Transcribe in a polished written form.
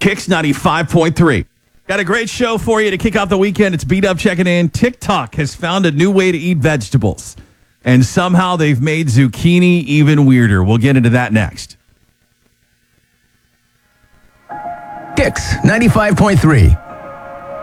Kicks 95.3. Got a great show for you to kick off the weekend. It's Beat Up checking in. TikTok has found a new way to eat vegetables, and somehow they've made zucchini even weirder. We'll get into that next. Kicks 95.3.